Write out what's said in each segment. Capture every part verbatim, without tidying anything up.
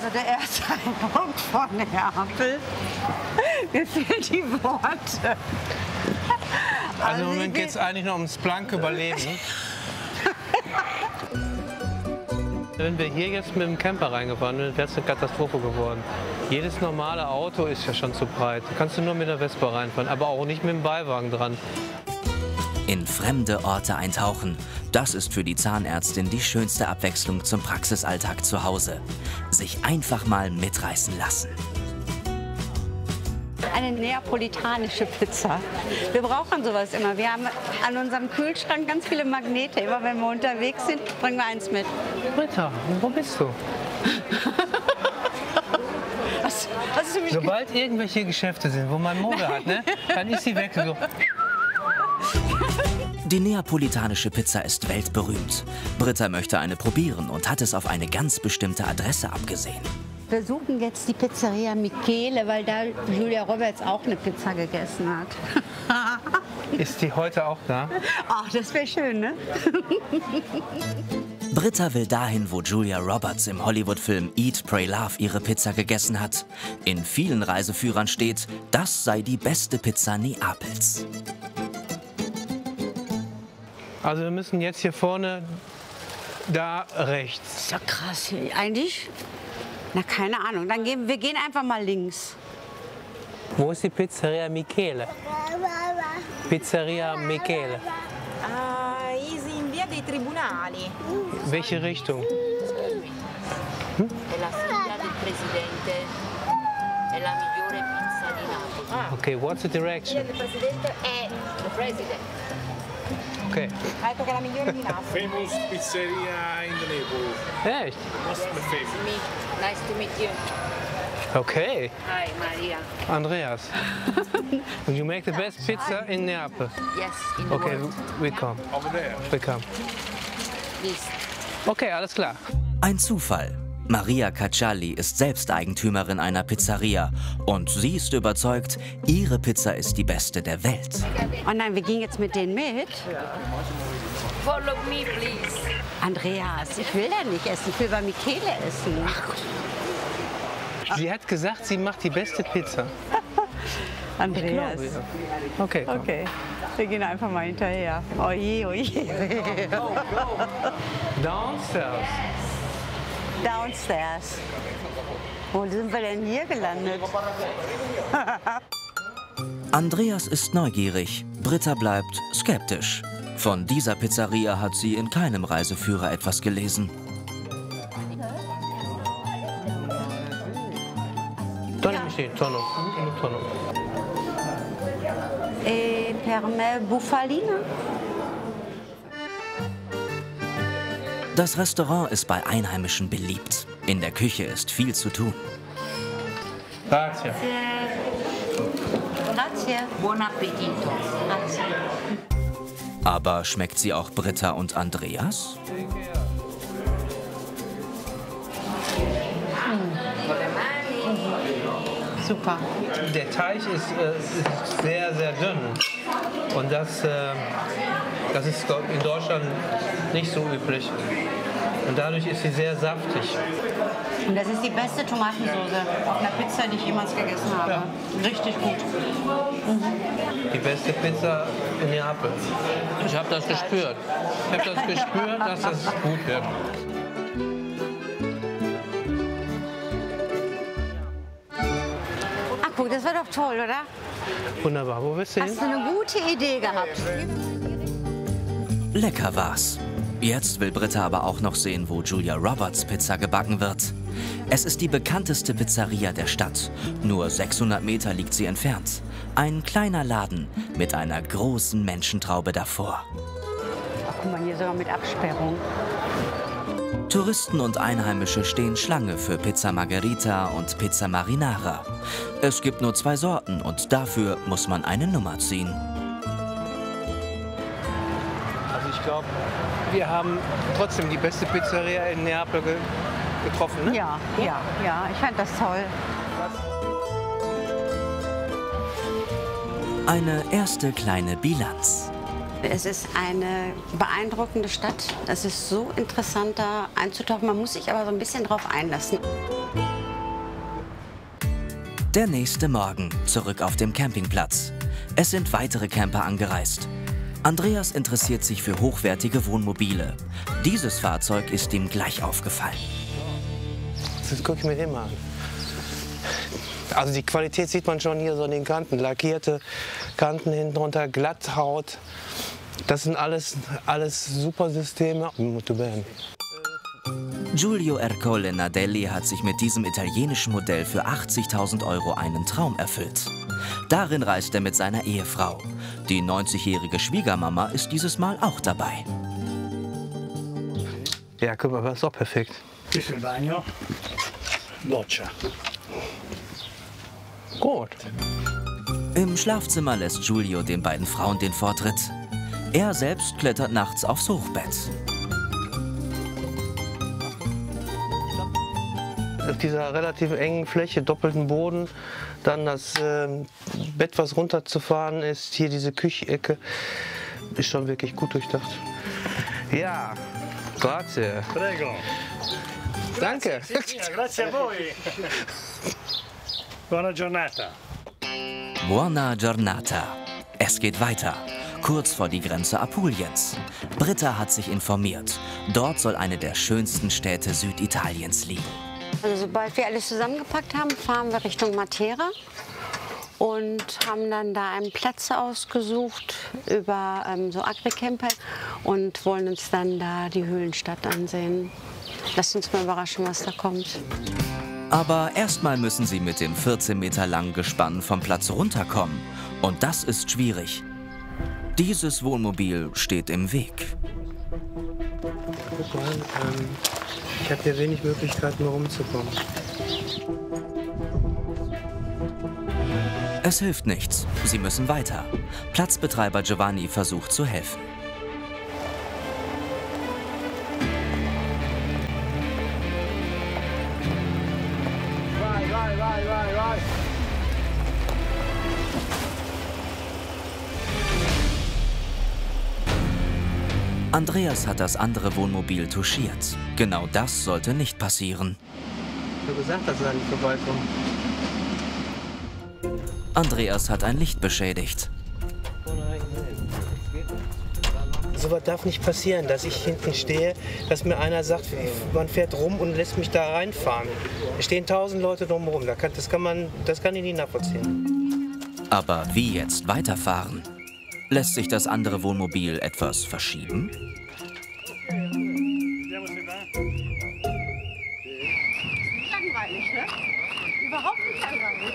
Also der erste Eindruck von Neapel. Mir fehlen die Worte. Also im Moment geht es eigentlich nur ums blanke Überleben. Wenn wir hier jetzt mit dem Camper reingefahren wären, wäre es eine Katastrophe geworden. Jedes normale Auto ist ja schon zu breit. Da kannst du nur mit der Vespa reinfahren, aber auch nicht mit dem Beiwagen dran. In fremde Orte eintauchen, das ist für die Zahnärztin die schönste Abwechslung zum Praxisalltag zu Hause. Sich einfach mal mitreißen lassen. Eine neapolitanische Pizza. Wir brauchen sowas immer. Wir haben an unserem Kühlschrank ganz viele Magnete. Immer wenn wir unterwegs sind, bringen wir eins mit. Britta, wo bist du? Was, was ist für mich? Sobald irgendwelche Geschäfte sind, wo man Mode hat, ne, dann ist sie weg. So. Die neapolitanische Pizza ist weltberühmt. Britta möchte eine probieren und hat es auf eine ganz bestimmte Adresse abgesehen. Wir suchen jetzt die Pizzeria Michele, weil da Julia Roberts auch eine Pizza gegessen hat. Ist die heute auch da? Ach, das wäre schön, ne? Britta will dahin, wo Julia Roberts im Hollywood-Film Eat, Pray, Love ihre Pizza gegessen hat. In vielen Reiseführern steht, das sei die beste Pizza Neapels. Also wir müssen jetzt hier vorne, da rechts. Ist doch krass. Eigentlich, na keine Ahnung. Dann gehen wir gehen einfach mal links. Wo ist die Pizzeria Michele? Pizzeria Michele. Ah, ist in Via dei Tribunali. Welche Richtung? È la figlia del presidente, è la migliore pizza di Napoli. Okay, what's the direction? Il presidente è the president. Okay. Ha detto che è la migliore di Napoli. Famous pizzeria in Naples. Echt? Must be famous. Me, nice to meet you. Okay. Hi, Maria. Andreas. And you make the best pizza in Neapel. Yes, in the Okay, world. we come. Over there. We come. Please. Okay, alles klar. Ein Zufall. Maria Cacciali ist selbst Eigentümerin einer Pizzeria und sie ist überzeugt, ihre Pizza ist die beste der Welt. Oh nein, wir gehen jetzt mit denen mit. Follow me, please. Andreas, ich will da nicht essen, ich will bei Michele essen. Sie hat gesagt, sie macht die beste Pizza. Andreas. Glaube, ja. Okay, komm. Okay, wir gehen einfach mal hinterher. Oje, oje. Downstairs. Downstairs. Wo sind wir denn hier gelandet? Andreas ist neugierig, Britta bleibt skeptisch. Von dieser Pizzeria hat sie in keinem Reiseführer etwas gelesen. Tono, sì, tono. Tono. E per me Bufalina. Das Restaurant ist bei Einheimischen beliebt. In der Küche ist viel zu tun. Grazie. Grazie. Buon appetito. Grazie. Aber schmeckt sie auch Britta und Andreas? Super. Der Teig ist, äh, ist sehr, sehr dünn. Und das, äh, das ist in Deutschland nicht so üblich. Und dadurch ist sie sehr saftig. Und das ist die beste Tomatensauce auf einer Pizza, die ich jemals gegessen habe. Ja. Richtig gut. Die beste Pizza in Neapel. Ich habe das gespürt. Ich habe das gespürt, dass das gut wird. Ach guck, das war doch toll, oder? Wunderbar. Wo willst du hin? Hast du eine gute Idee gehabt? Lecker war's. Jetzt will Britta aber auch noch sehen, wo Julia Roberts Pizza gebacken wird. Es ist die bekannteste Pizzeria der Stadt. Nur sechshundert Meter liegt sie entfernt. Ein kleiner Laden mit einer großen Menschentraube davor. Ach, guck mal, hier sogar mit Absperrung. Touristen und Einheimische stehen Schlange für Pizza Margherita und Pizza Marinara. Es gibt nur zwei Sorten und dafür muss man eine Nummer ziehen. Also ich glaube, wir haben trotzdem die beste Pizzeria in Neapel ge getroffen, ne? Ja, ja, ja, ich fand das toll. Eine erste kleine Bilanz. Es ist eine beeindruckende Stadt. Es ist so interessant, da einzutauchen. Man muss sich aber so ein bisschen drauf einlassen. Der nächste Morgen, zurück auf dem Campingplatz. Es sind weitere Camper angereist. Andreas interessiert sich für hochwertige Wohnmobile. Dieses Fahrzeug ist ihm gleich aufgefallen. Das gucke ich mir den mal an. Also die Qualität sieht man schon hier so an den Kanten. Lackierte Kanten hinten drunter, Glatthaut. Das sind alles, alles super Systeme. Giulio Ercole Nardelli hat sich mit diesem italienischen Modell für achtzigtausend Euro einen Traum erfüllt. Darin reist er mit seiner Ehefrau. Die neunzigjährige Schwiegermama ist dieses Mal auch dabei. Ja, guck mal, das ist doch perfekt. Questo è il bagno. Doccia. Gut. Im Schlafzimmer lässt Giulio den beiden Frauen den Vortritt. Er selbst klettert nachts aufs Hochbett. Auf dieser relativ engen Fläche, doppelten Boden, dann das äh, Bett, was runterzufahren ist, hier diese Küchenecke, ist schon wirklich gut durchdacht. Ja, grazie. Prego. Danke. Grazie, grazie a voi. Buona giornata. Buona giornata. Es geht weiter. Kurz vor die Grenze Apuliens. Britta hat sich informiert. Dort soll eine der schönsten Städte Süditaliens liegen. Also sobald wir alles zusammengepackt haben, fahren wir Richtung Matera und haben dann da einen Platz ausgesucht über ähm, so Agricamper und wollen uns dann da die Höhlenstadt ansehen. Lasst uns mal überraschen, was da kommt. Aber erstmal müssen sie mit dem vierzehn Meter langen Gespann vom Platz runterkommen. Und das ist schwierig. Dieses Wohnmobil steht im Weg. Guck mal, ähm, ich habe hier wenig Möglichkeiten, rumzukommen. Es hilft nichts. Sie müssen weiter. Platzbetreiber Giovanni versucht zu helfen. Vai, vai, vai, vai, vai. Andreas hat das andere Wohnmobil touchiert. Genau das sollte nicht passieren. Ich habe gesagt, dass er nicht vorbeikommt. Andreas hat ein Licht beschädigt. So was darf nicht passieren, dass ich hinten stehe, dass mir einer sagt, man fährt rum und lässt mich da reinfahren. Es stehen tausend Leute drumherum, das kann man, das kann ich nicht nachvollziehen. Aber wie jetzt weiterfahren? Lässt sich das andere Wohnmobil etwas verschieben? Langweilig, ne? Überhaupt nicht langweilig.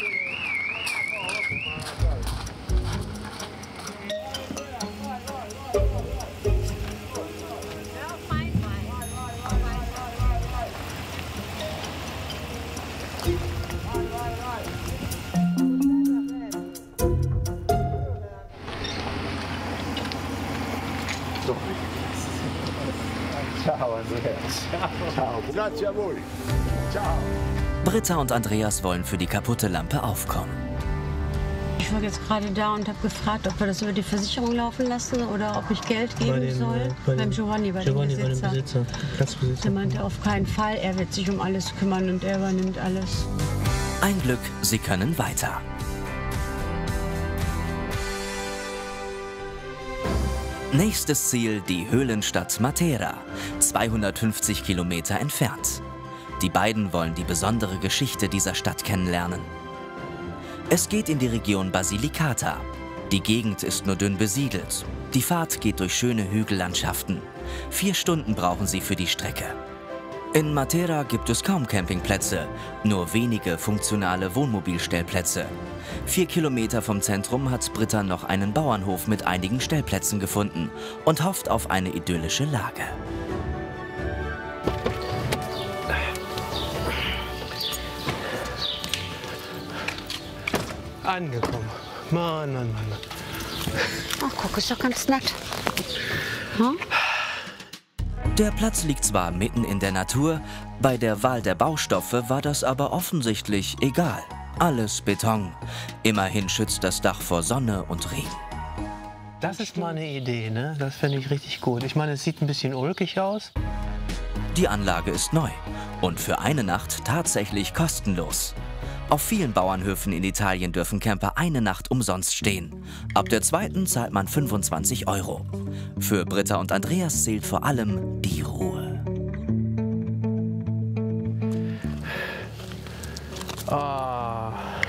Ciao Andreas. Ciao. Grazie a voi. Ciao. Britta und Andreas wollen für die kaputte Lampe aufkommen. Ich war jetzt gerade da und habe gefragt, ob wir das über die Versicherung laufen lassen oder ob ich Geld geben dem, soll. bei Beim dem, Giovanni, bei Giovanni, dem Besitzer. Bei dem Besitzer, Platzbesitzer. Der meinte auf keinen Fall, er wird sich um alles kümmern und er übernimmt alles. Ein Glück, sie können weiter. Nächstes Ziel, die Höhlenstadt Matera, zweihundertfünfzig Kilometer entfernt. Die beiden wollen die besondere Geschichte dieser Stadt kennenlernen. Es geht in die Region Basilicata. Die Gegend ist nur dünn besiedelt. Die Fahrt geht durch schöne Hügellandschaften. Vier Stunden brauchen sie für die Strecke. In Matera gibt es kaum Campingplätze, nur wenige funktionale Wohnmobilstellplätze. Vier Kilometer vom Zentrum hat Britta noch einen Bauernhof mit einigen Stellplätzen gefunden und hofft auf eine idyllische Lage. Angekommen. Mann, Mann, Mann. Ach, guck, ist doch ganz nett. Hm? Der Platz liegt zwar mitten in der Natur, bei der Wahl der Baustoffe war das aber offensichtlich egal. Alles Beton. Immerhin schützt das Dach vor Sonne und Regen. Das ist mal eine Idee, ne? Das finde ich richtig gut. Ich meine, es sieht ein bisschen ulkig aus. Die Anlage ist neu und für eine Nacht tatsächlich kostenlos. Auf vielen Bauernhöfen in Italien dürfen Camper eine Nacht umsonst stehen. Ab der zweiten zahlt man fünfundzwanzig Euro. Für Britta und Andreas zählt vor allem die Ruhe. Ah.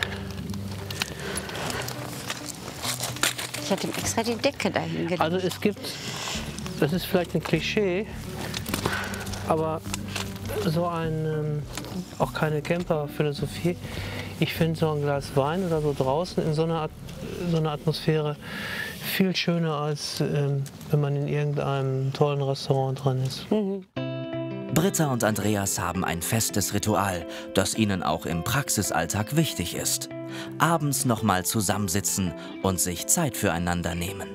Ich hätte extra die Decke dahin gelegt. Also es gibt, das ist vielleicht ein Klischee, aber so ein, ähm, auch keine Camper-Philosophie. Ich finde so ein Glas Wein oder so draußen in so einer, At so einer Atmosphäre viel schöner, als ähm, wenn man in irgendeinem tollen Restaurant drin ist. Mhm. Britta und Andreas haben ein festes Ritual, das ihnen auch im Praxisalltag wichtig ist. Abends nochmal zusammensitzen und sich Zeit füreinander nehmen.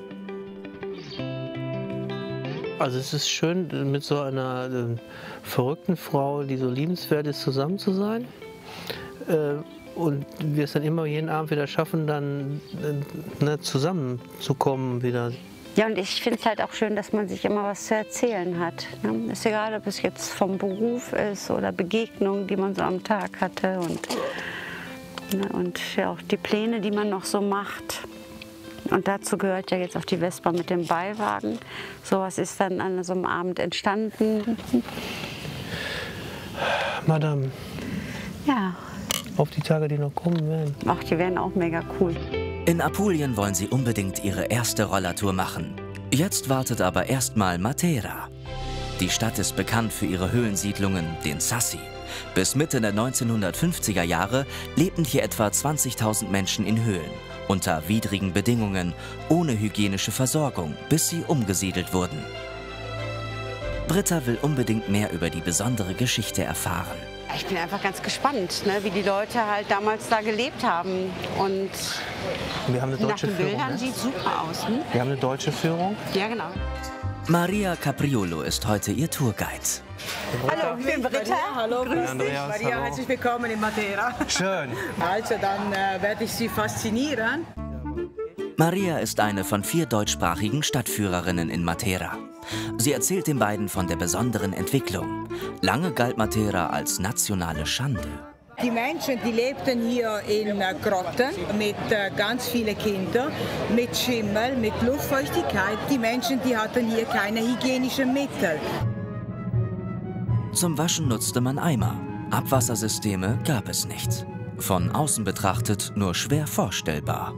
Also es ist schön, mit so einer äh, verrückten Frau, die so liebenswert ist, zusammen zu sein. Äh, und wir es dann immer jeden Abend wieder schaffen, dann äh, ne, zusammenzukommen wieder. Ja, und ich finde es halt auch schön, dass man sich immer was zu erzählen hat. Ne? Ist egal, ob es jetzt vom Beruf ist oder Begegnungen, die man so am Tag hatte. Und, ne, und ja, auch die Pläne, die man noch so macht. Und dazu gehört ja jetzt auch die Vespa mit dem Beiwagen. Sowas ist dann an so einem Abend entstanden. Madame, Ja, auf die Tage, die noch kommen werden. ach, die wären auch mega cool. In Apulien wollen sie unbedingt ihre erste Rollertour machen. Jetzt wartet aber erstmal Matera. Die Stadt ist bekannt für ihre Höhlensiedlungen, den Sassi. Bis Mitte der neunzehnhundertfünfziger Jahre lebten hier etwa zwanzigtausend Menschen in Höhlen. Unter widrigen Bedingungen, ohne hygienische Versorgung, bis sie umgesiedelt wurden. Britta will unbedingt mehr über die besondere Geschichte erfahren. Ich bin einfach ganz gespannt, ne, wie die Leute halt damals da gelebt haben. Und Wir haben eine nach deutsche den Führung. Bildern Ne? sieht super aus. Hm? Wir haben eine deutsche Führung. Ja, genau. Maria Capriolo ist heute ihr Tourguide. Hallo, ich bin Britta. Hallo, grüß dich. Andreas, Maria, hallo. herzlich willkommen in Matera. Schön. Also, dann äh, werde ich Sie faszinieren. Maria ist eine von vier deutschsprachigen Stadtführerinnen in Matera. Sie erzählt den beiden von der besonderen Entwicklung. Lange galt Matera als nationale Schande. Die Menschen, die lebten hier in äh, Grotten mit äh, ganz vielen Kindern, mit Schimmel, mit Luftfeuchtigkeit. Die Menschen, die hatten hier keine hygienischen Mittel. Zum Waschen nutzte man Eimer. Abwassersysteme gab es nicht. Von außen betrachtet nur schwer vorstellbar.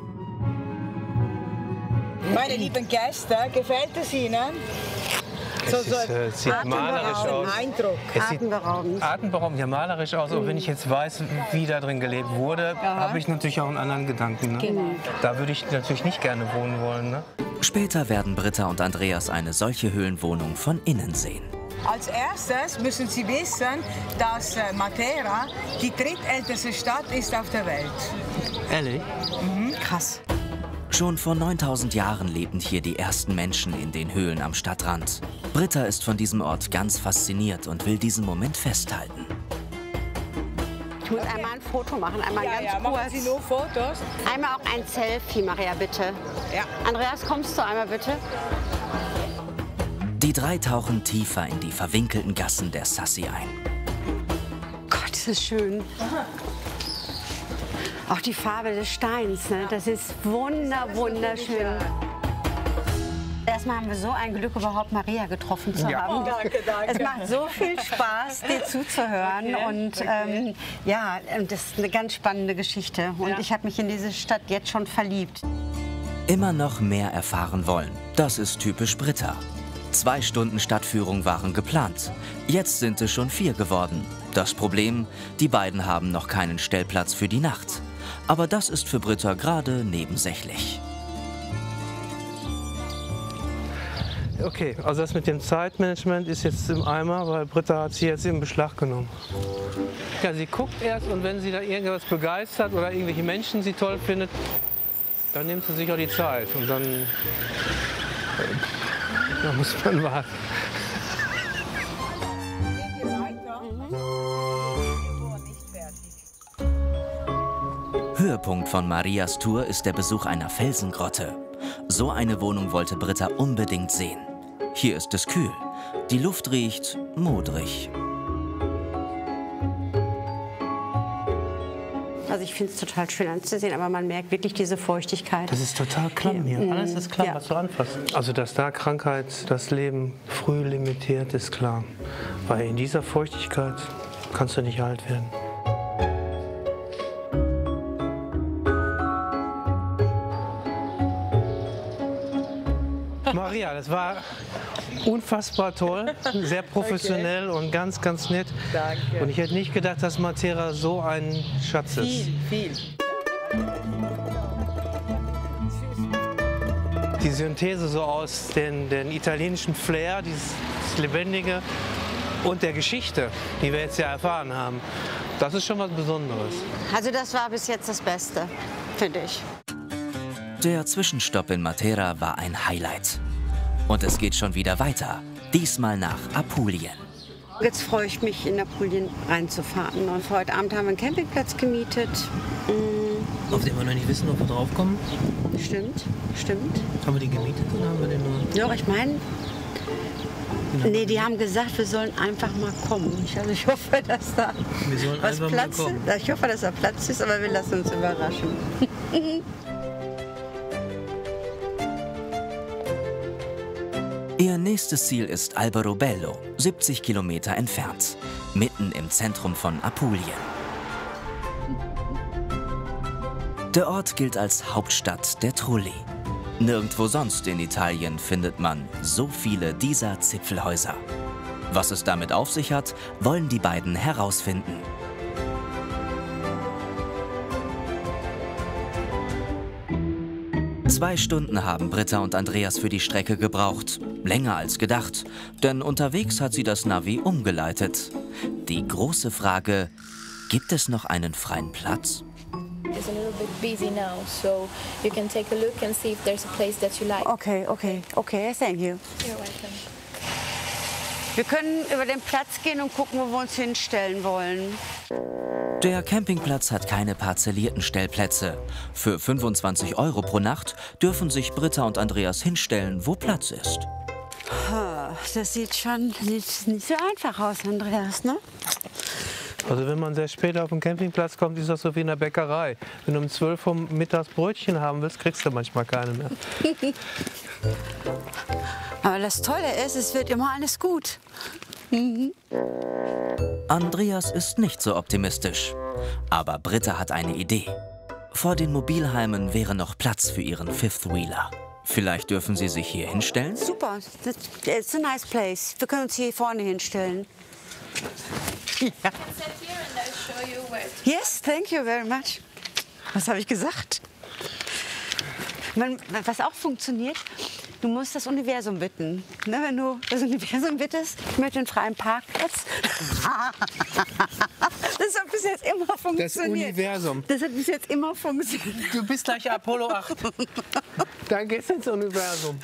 Meine lieben Gäste, gefällt es Ihnen? So, Es ist, äh, es sieht malerisch aus. Eindruck. Es sieht Atemberaubend. atemberaubend, ja malerisch aus. Aber wenn ich jetzt weiß, wie da drin gelebt wurde, habe ich natürlich auch einen anderen Gedanken. Ne? Genau. Da würde ich natürlich nicht gerne wohnen wollen. Ne? Später werden Britta und Andreas eine solche Höhlenwohnung von innen sehen. Als erstes müssen Sie wissen, dass äh, Matera die drittälteste Stadt ist auf der Welt. Ehrlich? Krass. Schon vor neuntausend Jahren lebten hier die ersten Menschen in den Höhlen am Stadtrand. Britta ist von diesem Ort ganz fasziniert und will diesen Moment festhalten. Ich muss einmal ein Foto machen, einmal Ja, ganz ja, machen kurz. Sie nur Fotos. Einmal auch ein Selfie, Maria, bitte. Ja. Andreas, kommst du einmal bitte? Die drei tauchen tiefer in die verwinkelten Gassen der Sassi ein. Gott, ist das schön. Auch die Farbe des Steins, ne? Das ist wunder, wunderschön. Erstmal haben wir so ein Glück, überhaupt Maria getroffen zu Ja. haben. Oh, danke, danke. Es macht so viel Spaß, dir zuzuhören. Okay, Und okay. ähm, ja, das ist eine ganz spannende Geschichte. Und Ja. ich habe mich in diese Stadt jetzt schon verliebt. Immer noch mehr erfahren wollen. Das ist typisch Britta. Zwei Stunden Stadtführung waren geplant. Jetzt sind es schon vier geworden. Das Problem, die beiden haben noch keinen Stellplatz für die Nacht. Aber das ist für Britta gerade nebensächlich. Okay, also das mit dem Zeitmanagement ist jetzt im Eimer, weil Britta hat sie jetzt in Beschlag genommen. Ja, sie guckt erst und wenn sie da irgendwas begeistert oder irgendwelche Menschen sie toll findet, dann nimmt sie sich auch die Zeit und dann, äh, da muss man warten. Geht ihr weiter? Höhepunkt von Marias Tour ist der Besuch einer Felsengrotte. So eine Wohnung wollte Britta unbedingt sehen. Hier ist es kühl. Die Luft riecht modrig. Also ich finde es total schön anzusehen, aber man merkt wirklich diese Feuchtigkeit. Das ist total klamm hier. Ja. Alles ist klamm, Ja. was du anfasst. Also dass da Krankheit das Leben früh limitiert, ist klar. Weil in dieser Feuchtigkeit kannst du nicht alt werden. Maria, das war unfassbar toll, sehr professionell okay. und ganz, ganz nett. Danke. Und ich hätte nicht gedacht, dass Matera so ein Schatz ist. Viel, viel. Die Synthese so aus den, den italienischen Flair, dieses Lebendige und der Geschichte, die wir jetzt ja erfahren haben, das ist schon was Besonderes. Also das war bis jetzt das Beste, finde ich. Der Zwischenstopp in Matera war ein Highlight. Und es geht schon wieder weiter, diesmal nach Apulien. Jetzt freue ich mich, in Apulien reinzufahren. Und für heute Abend haben wir einen Campingplatz gemietet. Mhm. Auf den wir noch nicht wissen, ob wir draufkommen? Stimmt, stimmt. Haben wir die gemietet oder haben wir den nur? Doch, ich meine, nee, die haben gesagt, wir sollen einfach mal kommen. Ich, also ich hoffe, dass da wir sollen was einfach Platz mal kommen. ist. Ich hoffe, dass da Platz ist, aber wir lassen uns überraschen. Ihr nächstes Ziel ist Alberobello, siebzig Kilometer entfernt, mitten im Zentrum von Apulien. Der Ort gilt als Hauptstadt der Trulli. Nirgendwo sonst in Italien findet man so viele dieser Zipfelhäuser. Was es damit auf sich hat, wollen die beiden herausfinden. Zwei Stunden haben Britta und Andreas für die Strecke gebraucht. Länger als gedacht, denn unterwegs hat sie das Navi umgeleitet. Die große Frage, gibt es noch einen freien Platz? It's a little bit busy now, so you can take a look and see if there's a place that you like. Okay, okay, okay, thank you. You're welcome. Wir können über den Platz gehen und gucken, wo wir uns hinstellen wollen. Der Campingplatz hat keine parzellierten Stellplätze. Für fünfundzwanzig Euro pro Nacht dürfen sich Britta und Andreas hinstellen, wo Platz ist. Das sieht schon nicht, nicht so einfach aus, Andreas, ne? Also wenn man sehr spät auf den Campingplatz kommt, ist das so wie in der Bäckerei. Wenn du um zwölf Uhr mittags Brötchen haben willst, kriegst du manchmal keine mehr. Aber das Tolle ist, es wird immer alles gut. Mhm. Andreas ist nicht so optimistisch. Aber Britta hat eine Idee. Vor den Mobilheimen wäre noch Platz für ihren Fifth-Wheeler. Vielleicht dürfen sie sich hier hinstellen? Super, it's a nice place. Wir können uns hier vorne hinstellen. Ja. Yes, thank you very much. Was habe ich gesagt? Man, was auch funktioniert, du musst das Universum bitten. Ne, wenn du das Universum bittest, ich möchte einen freien Parkplatz. Das hat bis jetzt immer funktioniert. Das Universum. Das hat bis jetzt immer funktioniert. Du bist gleich Apollo acht. Dann geht's ins Universum.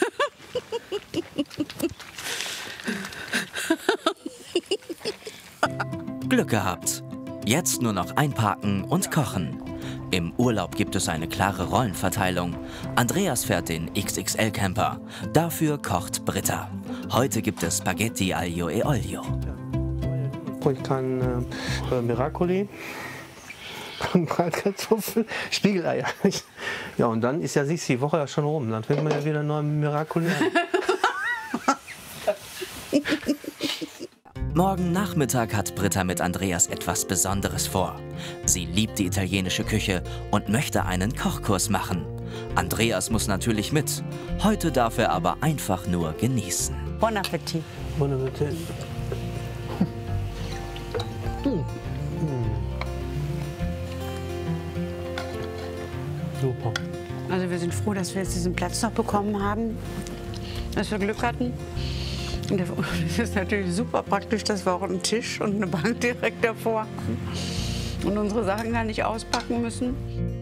Glück gehabt. Jetzt nur noch einparken und kochen. Im Urlaub gibt es eine klare Rollenverteilung. Andreas fährt den X X L-Camper. Dafür kocht Britta. Heute gibt es Spaghetti aglio e olio. Ich kann äh, Miracoli, Bratkartoffeln, Spiegeleier. Ja, und dann ist ja siehst, die Woche ja schon rum. Dann fängt man ja wieder neu mit Miracoli an. Morgen Nachmittag hat Britta mit Andreas etwas Besonderes vor. Sie liebt die italienische Küche und möchte einen Kochkurs machen. Andreas muss natürlich mit. Heute darf er aber einfach nur genießen. Bon Appetit. Bon Appetit. Hm. Super. Also wir sind froh, dass wir jetzt diesen Platz noch bekommen haben, dass wir Glück hatten. Und es ist natürlich super praktisch, dass wir auch einen Tisch und eine Bank direkt davor haben und unsere Sachen gar nicht auspacken müssen.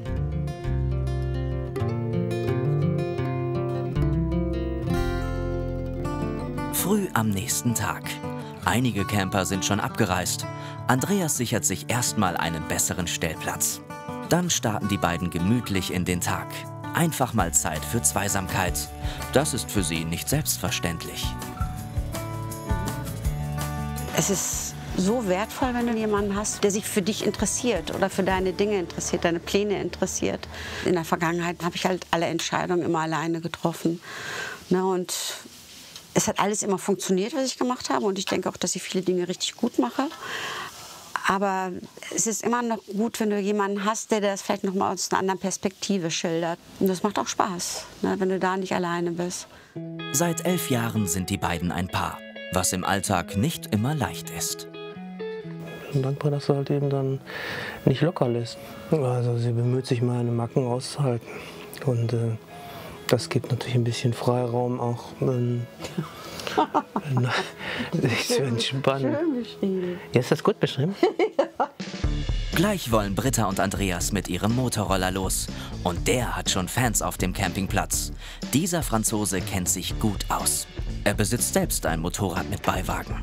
Früh am nächsten Tag. Einige Camper sind schon abgereist. Andreas sichert sich erstmal einen besseren Stellplatz. Dann starten die beiden gemütlich in den Tag. Einfach mal Zeit für Zweisamkeit. Das ist für sie nicht selbstverständlich. Es ist so wertvoll, wenn du jemanden hast, der sich für dich interessiert oder für deine Dinge interessiert, deine Pläne interessiert. In der Vergangenheit habe ich halt alle Entscheidungen immer alleine getroffen. Ne, und es hat alles immer funktioniert, was ich gemacht habe. Und ich denke auch, dass ich viele Dinge richtig gut mache. Aber es ist immer noch gut, wenn du jemanden hast, der das vielleicht noch mal aus einer anderen Perspektive schildert. Und das macht auch Spaß, ne, wenn du da nicht alleine bist. Seit elf Jahren sind die beiden ein Paar, was im Alltag nicht immer leicht ist. Ich bin dankbar, dass du halt eben dann nicht locker lässt. Also sie bemüht sich, meine Macken auszuhalten. Und äh, das gibt natürlich ein bisschen Freiraum auch. Ähm, sich zu entspannen. Schön beschrieben. Ja, ist das gut beschrieben? Ja. Gleich wollen Britta und Andreas mit ihrem Motorroller los. Und der hat schon Fans auf dem Campingplatz. Dieser Franzose kennt sich gut aus. Er besitzt selbst ein Motorrad mit Beiwagen.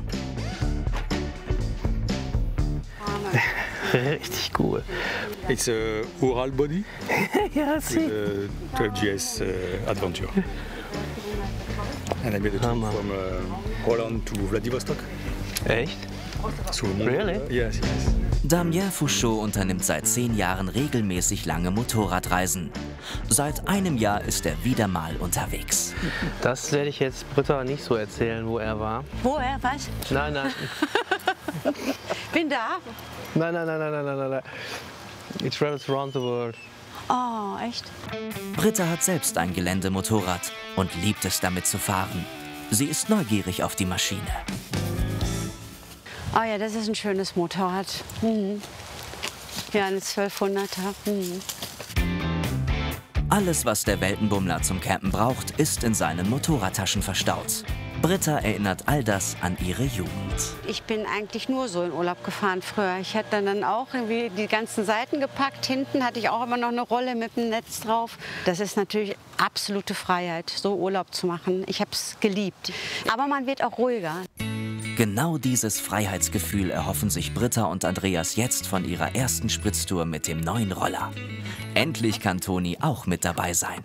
Richtig cool. It's a Ural body. Ja, see. With a twelve G S uh, Adventure. And I made a trip from uh, Holland to Vladivostok. Echt? So, really? Yes, yes. Damien Fouchot unternimmt seit zehn Jahren regelmäßig lange Motorradreisen. Seit einem Jahr ist er wieder mal unterwegs. Das werde ich jetzt Britta nicht so erzählen, wo er war. Wo er, was? Nein, nein. Bin da. Nein, nein, nein, nein, nein, nein, nein. He travels around the world. Oh, echt? Britta hat selbst ein Geländemotorrad und liebt es, damit zu fahren. Sie ist neugierig auf die Maschine. Oh ja, das ist ein schönes Motorrad. Mhm. Ja, eine zwölfhunderter. Mhm. Alles, was der Weltenbummler zum Campen braucht, ist in seinen Motorradtaschen verstaut. Britta erinnert all das an ihre Jugend. Ich bin eigentlich nur so in Urlaub gefahren früher. Ich hatte dann auch irgendwie die ganzen Seiten gepackt. Hinten hatte ich auch immer noch eine Rolle mit dem Netz drauf. Das ist natürlich absolute Freiheit, so Urlaub zu machen. Ich habe es geliebt. Aber man wird auch ruhiger. Genau dieses Freiheitsgefühl erhoffen sich Britta und Andreas jetzt von ihrer ersten Spritztour mit dem neuen Roller. Endlich kann Toni auch mit dabei sein.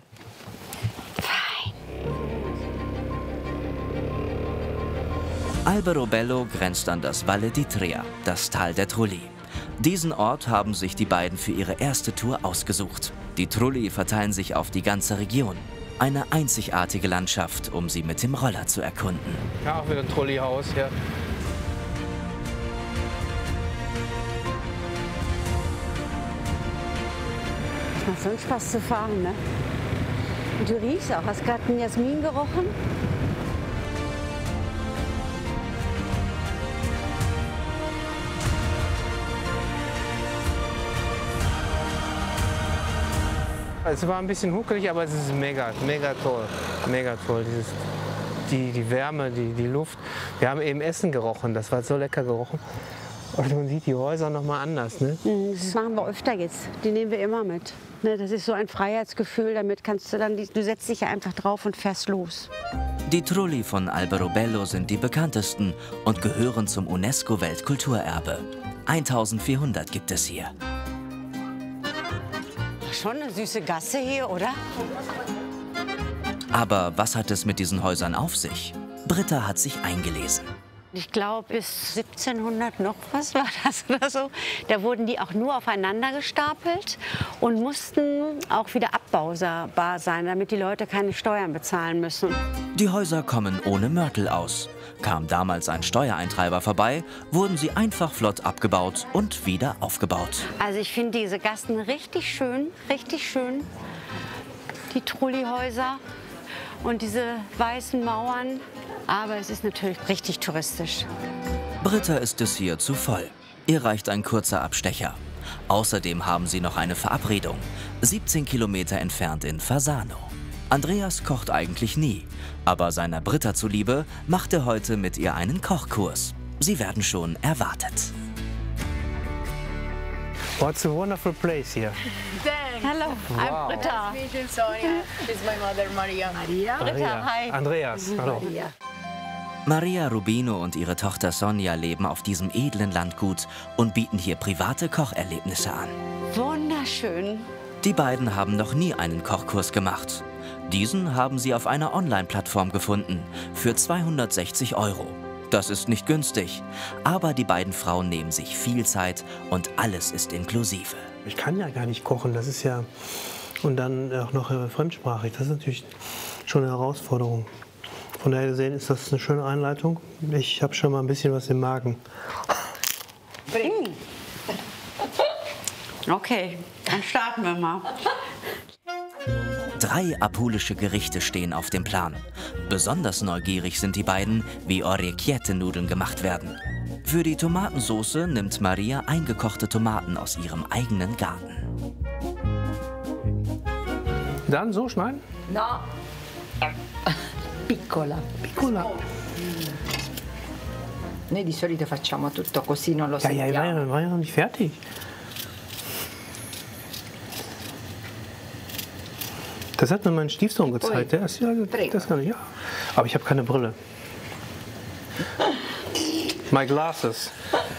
Alberobello grenzt an das Valle d'Itria, das Tal der Trulli. Diesen Ort haben sich die beiden für ihre erste Tour ausgesucht. Die Trulli verteilen sich auf die ganze Region. Eine einzigartige Landschaft, um sie mit dem Roller zu erkunden. Ja, auch wieder ein Trulli-Haus, ja. Es macht so Spaß zu fahren, ne? Und du riechst auch. Hast gerade einen Jasmin gerochen? Es war ein bisschen huckelig, aber es ist mega, mega toll. Mega toll. Dieses, die, die Wärme, die, die Luft. Wir haben eben Essen gerochen, das war so lecker gerochen. Und man sieht die Häuser noch mal anders. Ne? Das machen wir öfter jetzt. Die nehmen wir immer mit. Ne, das ist so ein Freiheitsgefühl. Damit kannst du dann, du setzt dich ja einfach drauf und fährst los. Die Trulli von Alberobello sind die bekanntesten und gehören zum UNESCO-Weltkulturerbe. eintausendvierhundert gibt es hier. Schon eine süße Gasse hier, oder? Aber was hat es mit diesen Häusern auf sich? Britta hat sich eingelesen. Ich glaube, bis siebzehnhundert noch was war das oder so. Da wurden die auch nur aufeinander gestapelt und mussten auch wieder abbaubar sein, damit die Leute keine Steuern bezahlen müssen. Die Häuser kommen ohne Mörtel aus. Kam damals ein Steuereintreiber vorbei, wurden sie einfach flott abgebaut und wieder aufgebaut. Also ich finde diese Gassen richtig schön, richtig schön. Die Trulli-Häuser und diese weißen Mauern. Aber es ist natürlich richtig touristisch. Britta ist es hier zu voll. Ihr reicht ein kurzer Abstecher. Außerdem haben sie noch eine Verabredung. siebzehn Kilometer entfernt in Fasano. Andreas kocht eigentlich nie. Aber seiner Britta zuliebe macht er heute mit ihr einen Kochkurs. Sie werden schon erwartet. What's a wonderful place here. Hallo, wow. I'm Britta. Nice to meet you, Sonia. This is my mother, Maria. Maria. Britta, hi. Andreas, hallo. Maria. Maria Rubino und ihre Tochter Sonja leben auf diesem edlen Landgut und bieten hier private Kocherlebnisse an. Wunderschön. Die beiden haben noch nie einen Kochkurs gemacht. Diesen haben sie auf einer Online-Plattform gefunden für zweihundertsechzig Euro. Das ist nicht günstig, aber die beiden Frauen nehmen sich viel Zeit und alles ist inklusive. Ich kann ja gar nicht kochen, das ist ja, und dann auch noch äh, fremdsprachig, das ist natürlich schon eine Herausforderung. Von daher gesehen ist das eine schöne Einleitung. Ich habe schon mal ein bisschen was im Magen. Okay, dann starten wir mal. Drei apulische Gerichte stehen auf dem Plan. Besonders neugierig sind die beiden, wie Orecchiette-Nudeln gemacht werden. Für die Tomatensauce nimmt Maria eingekochte Tomaten aus ihrem eigenen Garten. Dann so schneiden? No, piccola. Piccola. Noi di solito facciamo tutto così, non lo Ja, ja, sentiamo. ich war ja, war ja noch nicht fertig. Das hat mir mein Stiefsohn gezeigt. Der ist ja, das kann ich, ja. Aber ich habe keine Brille. My glasses.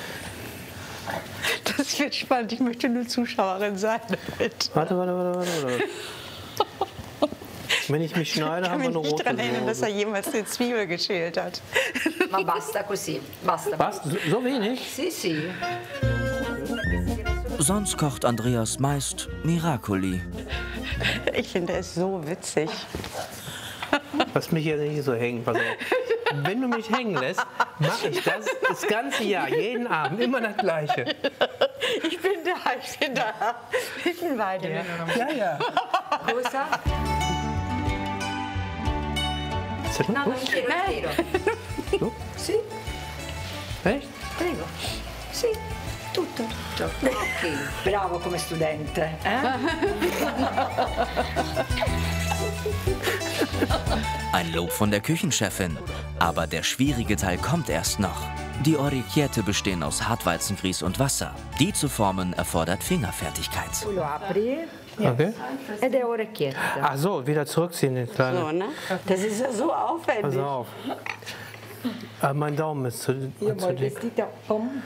Das wird spannend. Ich möchte nur Zuschauerin sein. Damit. Warte, warte, warte, warte, warte. Wenn ich mich schneide, haben wir eine rote. Ich kann mich nicht daran erinnern, dass Soße. er jemals eine Zwiebel geschält hat. Ma basta così, basta. Was? So, so wenig? Sì, sì. Sonst kocht Andreas meist Miracoli. Ich finde, er ist so witzig. Lass mich hier nicht so hängen. Pass auf. Wenn du mich hängen lässt, mache ich das das ganze Jahr, jeden Abend, immer das Gleiche. Ich bin da, ich bin da. Ich bin bei dir. Ja, ja. Cosa? Ist das No, noch non gut? tiro, tiro. So? Sì, Echt? prego. Sì, tutto, tutto. Ok, bravo come studente. Eh? Ein Lob von der Küchenchefin. Aber der schwierige Teil kommt erst noch. Die Orecchiette bestehen aus Hartweizengrieß und Wasser. Die zu formen erfordert Fingerfertigkeit. Tu lo apri Okay. ed è orecchietta. Ach so, wieder zurückziehen, den kleinen. So, ne? Das ist ja so aufwendig. Pass auf. Ah, mein Daumen ist zu, Io zu ho il dick. vestito. Pom,